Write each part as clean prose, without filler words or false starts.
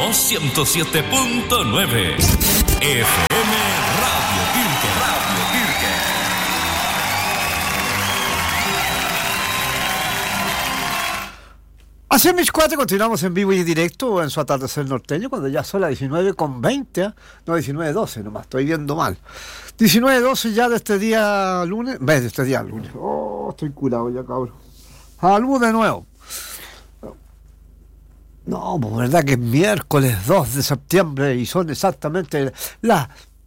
Somos 107.9 FM Radio Pirque. Así en mis cuates continuamos en vivo y en directo en su atardecer norteño, cuando ya son las 19:20, no 19:12 nomás, estoy viendo mal. 19:12 ya de este día lunes, oh, estoy curado ya, cabrón. Salud de nuevo. No, pues verdad que es miércoles 2 de septiembre y son exactamente las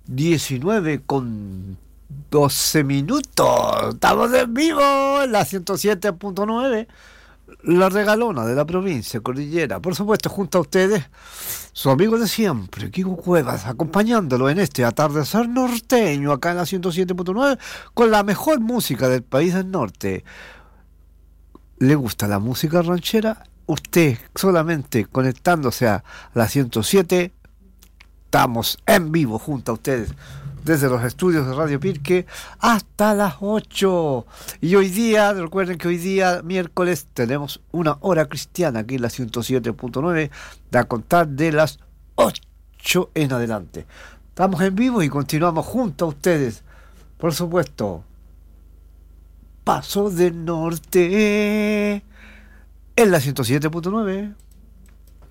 19:12. Estamos en vivo en la 107.9. La regalona de la provincia Cordillera, por supuesto, junto a ustedes, su amigo de siempre, Kiko Cuevas, acompañándolo en este atardecer norteño acá en la 107.9 con la mejor música del país del norte. ¿Le gusta la música ranchera? Usted solamente conectándose a la 107, estamos en vivo junto a ustedes desde los estudios de Radio Pirque hasta las 8. Y hoy día, recuerden que hoy día, miércoles, tenemos una hora cristiana aquí en la 107.9, de a contar de las 8 en adelante. Estamos en vivo y continuamos junto a ustedes. Por supuesto, Paso del Norte en la 107.9.